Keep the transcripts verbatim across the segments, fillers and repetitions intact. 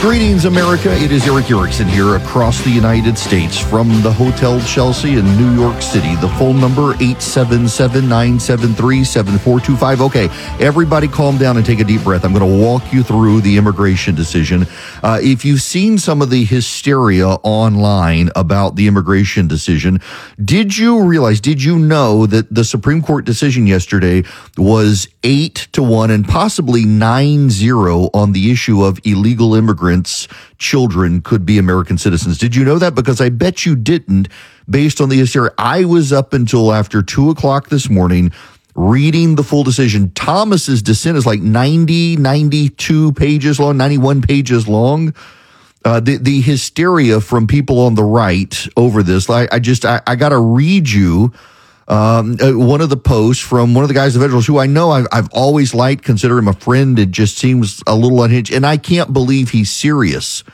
Greetings, America. It is Erick Erickson here across the United States from the Hotel Chelsea in New York City. The phone number, eight seven seven, nine seven three, seven four two five. Okay, everybody calm down and take a deep breath. I'm going to walk you through the immigration decision. Uh, if you've seen some of the hysteria online about the immigration decision, did you realize, did you know that the Supreme Court decision yesterday was eight to one and possibly nine zero on the issue of illegal immigrants? Children could be American citizens. Did you know that? Because I bet you didn't, based on the hysteria. I was up until after two o'clock this morning reading the full decision. Thomas's dissent is like ninety, ninety-two pages long, ninety-one pages long. Uh, the, the hysteria from people on the right over this, I, I just, I, I got to read you Um, uh, one of the posts from one of the guys of Federals who I know I've, I've always liked, consider him a friend. It just seems a little unhinged. And I can't believe he's serious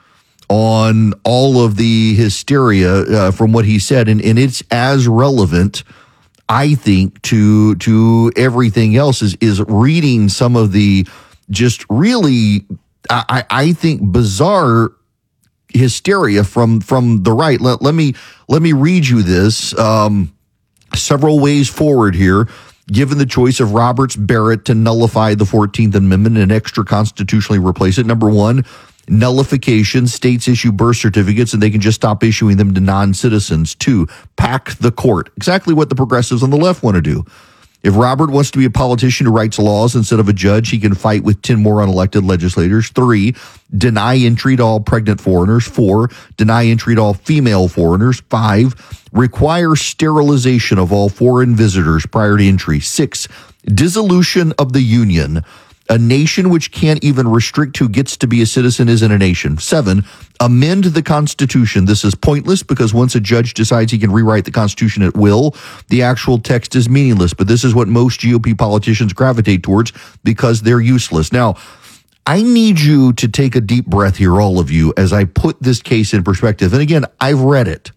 on all of the hysteria uh, from what he said. And, and it's as relevant, I think, to to everything else is, is reading some of the just really, I, I think, bizarre hysteria from from the right. Let, let me let me read you this. Um, Several ways forward here, given the choice of Roberts Barrett to nullify the fourteenth Amendment and extra constitutionally replace it. Number one, nullification. States issue birth certificates and they can just stop issuing them to non-citizens. Two, pack the court. Exactly what the progressives on the left want to do. If Robert wants to be a politician who writes laws instead of a judge, he can fight with ten more unelected legislators. Three, deny entry to all pregnant foreigners. Four, deny entry to all female foreigners. Five, require sterilization of all foreign visitors prior to entry. Six, dissolution of the Union. A nation which can't even restrict who gets to be a citizen isn't a nation. Seven, amend the Constitution. This is pointless because once a judge decides he can rewrite the Constitution at will, the actual text is meaningless. But this is what most G O P politicians gravitate towards because they're useless. Now, I need you to take a deep breath here, all of you, as I put this case in perspective. And again, I've read it.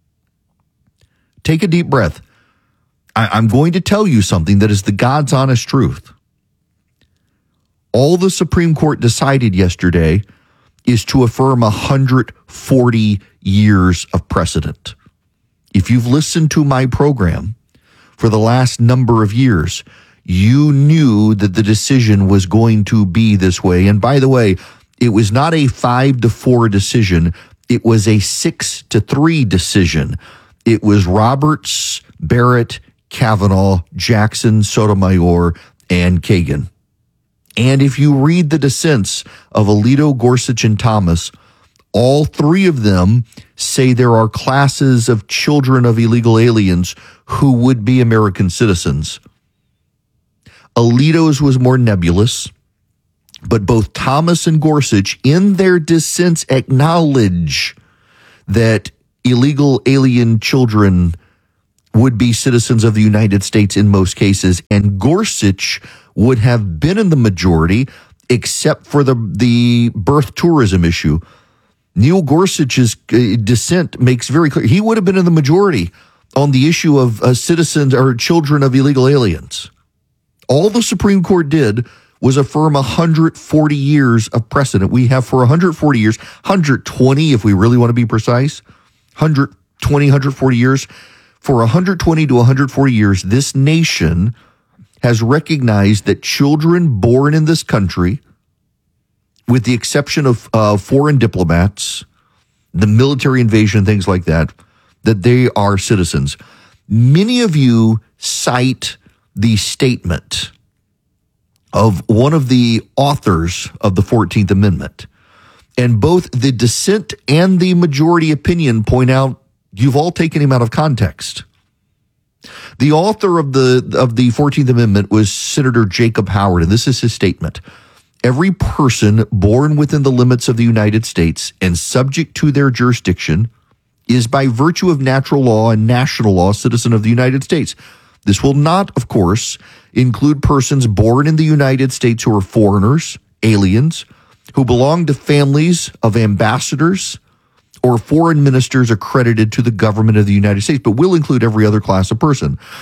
Take a deep breath. I, I'm going to tell you something that is the God's honest truth. All the Supreme Court decided yesterday is to affirm one hundred forty years of precedent. If you've listened to my program for the last number of years, you knew that the decision was going to be this way. And by the way, it was not a five to four decision. It was a six to three decision. It was Roberts, Barrett, Kavanaugh, Jackson, Sotomayor, and Kagan. And if you read the dissents of Alito, Gorsuch, and Thomas, all three of them say there are classes of children of illegal aliens who would be American citizens. Alito's was more nebulous, but both Thomas and Gorsuch in their dissents acknowledge that illegal alien children would be citizens of the United States in most cases, and Gorsuch would have been in the majority except for the, the birth tourism issue. Neil Gorsuch's uh, dissent makes very clear he would have been in the majority on the issue of uh, citizens or children of illegal aliens. All the Supreme Court did was affirm one hundred forty years of precedent. We have for one hundred forty years, one hundred twenty if we really want to be precise, one hundred twenty, one hundred forty years. For one hundred twenty to one hundred forty years, this nation has recognized that children born in this country, with the exception of uh, foreign diplomats, the military invasion, things like that, that they are citizens. Many of you cite the statement of one of the authors of the fourteenth Amendment, and both the dissent and the majority opinion point out you've all taken him out of context. The author of the of the fourteenth Amendment was Senator Jacob Howard, and this is his statement. Every person born within the limits of the United States and subject to their jurisdiction is by virtue of natural law and national law citizen of the United States. This will not, of course, include persons born in the United States who are foreigners, aliens, who belong to families of ambassadors, or foreign ministers accredited to the government of the United States, but will include every other class of person.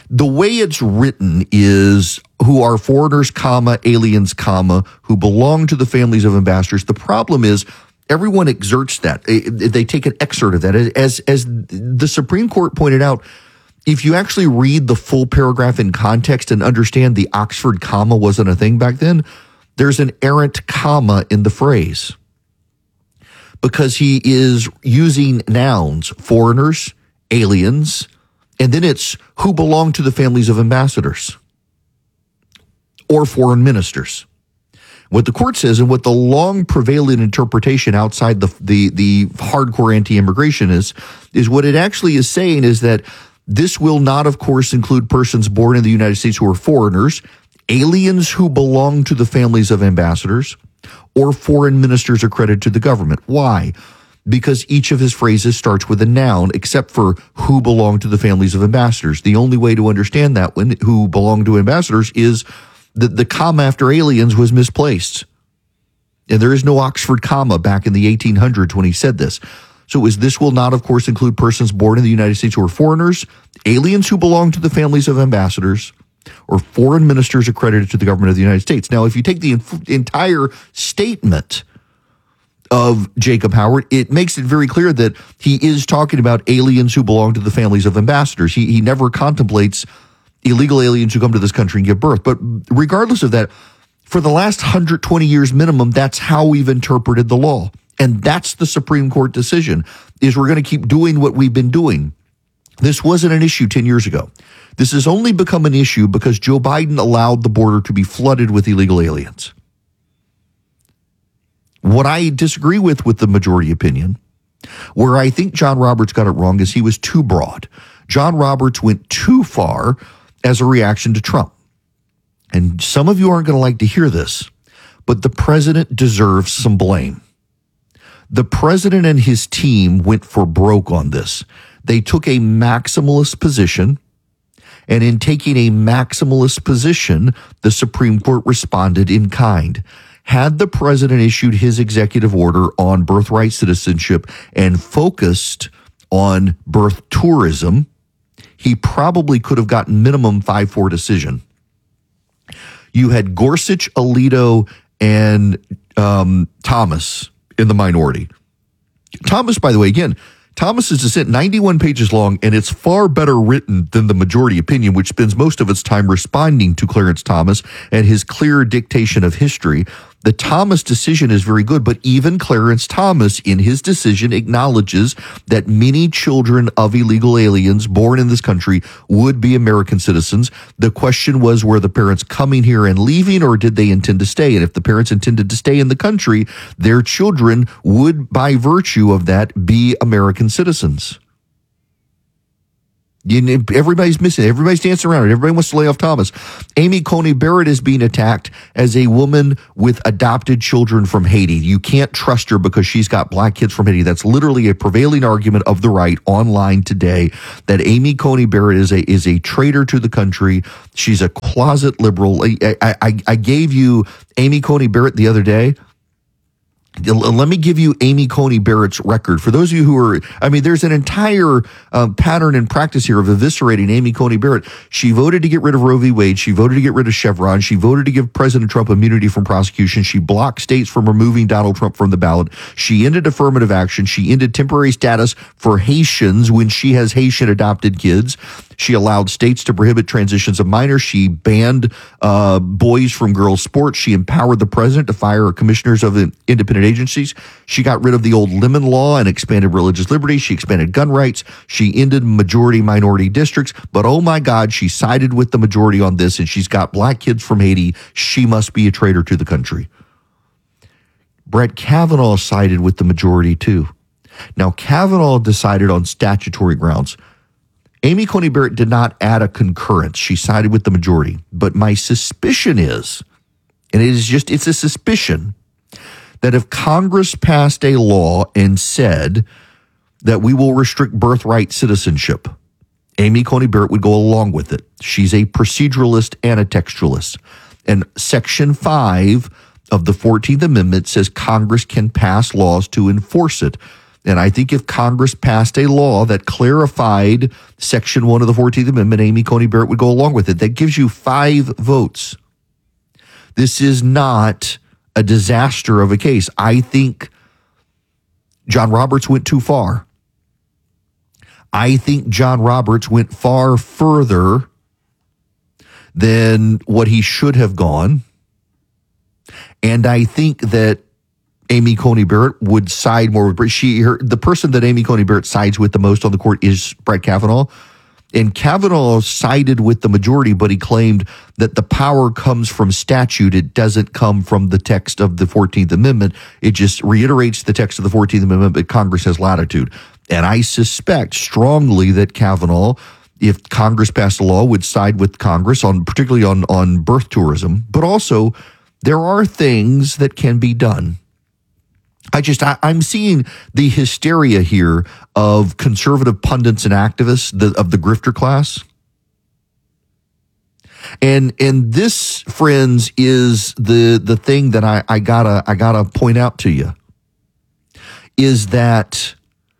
The way it's written is who are foreigners, comma, aliens, comma, who belong to the families of ambassadors. The problem is everyone exerts that. They take an excerpt of that. As, as the Supreme Court pointed out, if you actually read the full paragraph in context and understand the Oxford comma wasn't a thing back then, there's an errant comma in the phrase because he is using nouns, foreigners, aliens, and then it's who belong to the families of ambassadors or foreign ministers. What the court says and what the long prevailing interpretation outside the the, the hardcore anti-immigration is, is what it actually is saying is that this will not, of course, include persons born in the United States who are foreigners, aliens who belong to the families of ambassadors, or foreign ministers accredited to the government. Why? Because each of his phrases starts with a noun, except for who belong to the families of ambassadors. The only way to understand that when who belong to ambassadors is that the comma after aliens was misplaced. And there is no Oxford comma back in the eighteen hundreds when he said this. So is this will not, of course, include persons born in the United States who are foreigners, aliens who belong to the families of ambassadors, or foreign ministers accredited to the government of the United States. Now, if you take the inf- entire statement of Jacob Howard, it makes it very clear that he is talking about aliens who belong to the families of ambassadors. He, he never contemplates illegal aliens who come to this country and give birth. But regardless of that, for the last one hundred twenty years minimum, that's how we've interpreted the law. And that's the Supreme Court decision, is we're going to keep doing what we've been doing. This wasn't an issue ten years ago. This has only become an issue because Joe Biden allowed the border to be flooded with illegal aliens. What I disagree with with the majority opinion, where I think John Roberts got it wrong, is he was too broad. John Roberts went too far as a reaction to Trump. And some of you aren't going to like to hear this, but the president deserves some blame. The president and his team went for broke on this. They took a maximalist position, and in taking a maximalist position, the Supreme Court responded in kind. Had the president issued his executive order on birthright citizenship and focused on birth tourism, he probably could have gotten minimum five four decision. You had Gorsuch, Alito, and um, Thomas in the minority. Thomas, by the way, again, Thomas's dissent, ninety-one pages long, and it's far better written than the majority opinion, which spends most of its time responding to Clarence Thomas and his clear dictation of history. The Thomas decision is very good, but even Clarence Thomas in his decision acknowledges that many children of illegal aliens born in this country would be American citizens. The question was, were the parents coming here and leaving, or did they intend to stay? And if the parents intended to stay in the country, their children would, by virtue of that, be American citizens. You know, everybody's missing. Everybody's dancing around it. Everybody wants to lay off Thomas. Amy Coney Barrett is being attacked as a woman with adopted children from Haiti. You can't trust her because she's got black kids from Haiti. That's literally a prevailing argument of the right online today, that Amy Coney Barrett is a is a traitor to the country. She's a closet liberal. I, I, I gave you Amy Coney Barrett the other day. Let me give you Amy Coney Barrett's record. For those of you who are, I mean, there's an entire um, pattern and practice here of eviscerating Amy Coney Barrett. She voted to get rid of Roe v. Wade. She voted to get rid of Chevron. She voted to give President Trump immunity from prosecution. She blocked states from removing Donald Trump from the ballot. She ended affirmative action. She ended temporary status for Haitians when she has Haitian adopted kids. She allowed states to prohibit transitions of minors. She banned uh, boys from girls' sports. She empowered the president to fire commissioners of independent agencies. She got rid of the old Lemon Law and expanded religious liberty. She expanded gun rights. She ended majority minority districts. But oh my God, she sided with the majority on this, and she's got black kids from Haiti. She must be a traitor to the country. Brett Kavanaugh sided with the majority too. Now, Kavanaugh decided on statutory grounds. Amy Coney Barrett did not add a concurrence. She sided with the majority. But my suspicion is, and it is just, it's a suspicion, that if Congress passed a law and said that we will restrict birthright citizenship, Amy Coney Barrett would go along with it. She's a proceduralist and a textualist. And Section five of the fourteenth Amendment says Congress can pass laws to enforce it. And I think if Congress passed a law that clarified Section one of the fourteenth Amendment, Amy Coney Barrett would go along with it. That gives you five votes. This is not a disaster of a case. I think John Roberts went too far. I think John Roberts went far further than what he should have gone. And I think that Amy Coney Barrett would side more with she. Her, the person that Amy Coney Barrett sides with the most on the court is Brett Kavanaugh. And Kavanaugh sided with the majority, but he claimed that the power comes from statute. It doesn't come from the text of the fourteenth Amendment. It just reiterates the text of the fourteenth Amendment, but Congress has latitude. And I suspect strongly that Kavanaugh, if Congress passed a law, would side with Congress on, particularly on, on birth tourism. But also, there are things that can be done. I just, I, I'm seeing the hysteria here of conservative pundits and activists the, of the grifter class. And, and this, friends, is the, the thing that I, I gotta, I gotta point out to you is that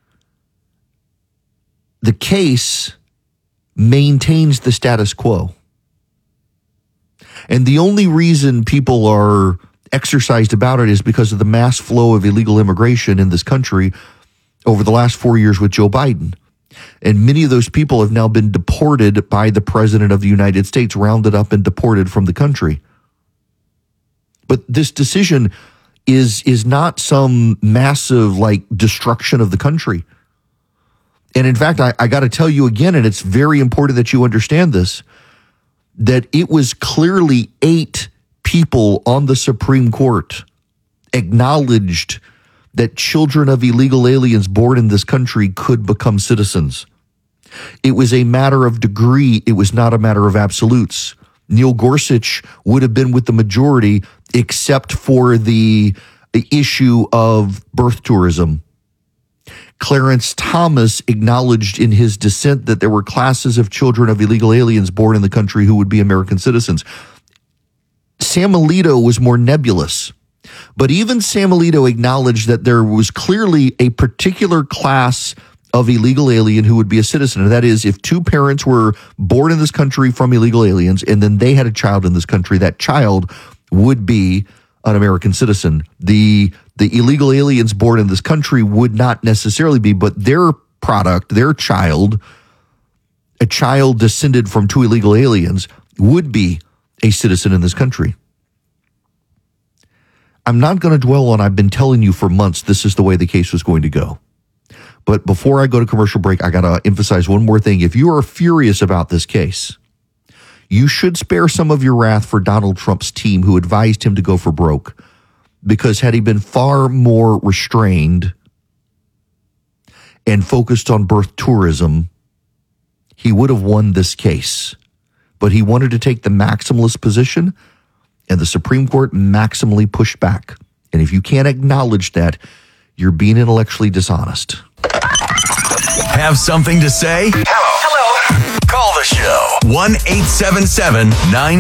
the case maintains the status quo. And the only reason people are exercised about it is because of the mass flow of illegal immigration in this country over the last four years with Joe Biden. And many of those people have now been deported by the President of the United States, rounded up and deported from the country. But this decision is, is not some massive, like, destruction of the country. And in fact, I, I got to tell you again, and it's very important that you understand this, that it was clearly eight people on the Supreme Court acknowledged that children of illegal aliens born in this country could become citizens. It was a matter of degree. It was not a matter of absolutes. Neil Gorsuch would have been with the majority except for the issue of birth tourism. Clarence Thomas acknowledged in his dissent that there were classes of children of illegal aliens born in the country who would be American citizens. Sam Alito was more nebulous, but even Sam Alito acknowledged that there was clearly a particular class of illegal alien who would be a citizen. And that is, if two parents were born in this country from illegal aliens and then they had a child in this country, that child would be an American citizen. The the illegal aliens born in this country would not necessarily be, but their product, their child, a child descended from two illegal aliens, would be a citizen in this country. I'm not going to dwell on, I've been telling you for months this is the way the case was going to go. But before I go to commercial break, I got to emphasize one more thing. If you are furious about this case, you should spare some of your wrath for Donald Trump's team who advised him to go for broke. Because had he been far more restrained and focused on birth tourism, he would have won this case. But he wanted to take the maximalist position, and the Supreme Court maximally pushed back. And if you can't acknowledge that, you're being intellectually dishonest. Have something to say? Hello. Hello. Call the show. one eight seven seven nine